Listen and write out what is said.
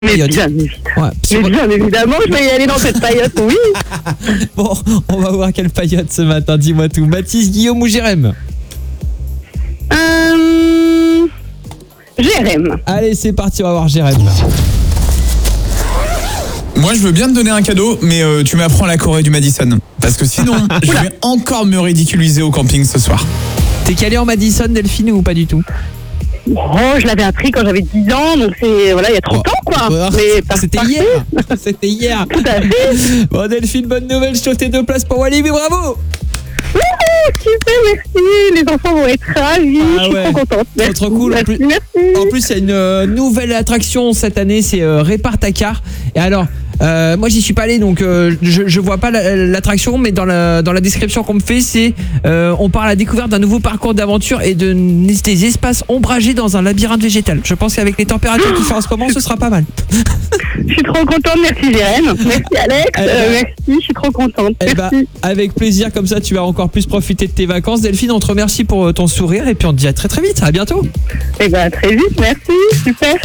Mais période. bien évidemment. Ouais, Mais bien évidemment, je vais y aller dans cette période, oui. Bon, on va voir quelle période ce matin, dis-moi tout. Mathis, Guillaume ou Jérém? Jérém. Allez, c'est parti, on va voir Jérém. Moi, je veux bien te donner un cadeau, mais tu m'apprends la Corée du Madison. Parce que sinon, je vais encore me ridiculiser au camping ce soir. T'es calé en Madison, Delphine, ou pas du tout? Oh, je l'avais appris quand j'avais 10 ans, donc c'est, voilà, il y a 30 ans, quoi. Ouais, Mais c'était parfait. hier. C'était hier. Tout à fait. Bon, Delphine, bonne nouvelle, je t'offre tes 2 places pour Walibi, bravo. Super, merci. Les enfants vont être ravis. Ah Je suis ouais. trop contente. C'est Merci, trop cool. Merci, En merci. En plus, il y a une nouvelle attraction cette année, c'est Répare ta car. Et alors, moi j'y suis pas allé, donc je vois pas l'attraction, mais dans la description qu'on me fait, c'est on part à la découverte d'un nouveau parcours d'aventure et des espaces ombragés dans un labyrinthe végétal. Je pense qu'avec les températures qu'il fait en ce moment, ce sera pas mal. Je suis trop contente. Merci, Jérém. Merci, Alex. Merci, je suis trop contente. Eh ben, Merci. avec plaisir, comme ça tu vas encore plus profiter de tes vacances. Delphine, on te remercie pour ton sourire et puis on te dit à très très vite. À bientôt. Eh ben, très vite. Merci. Super.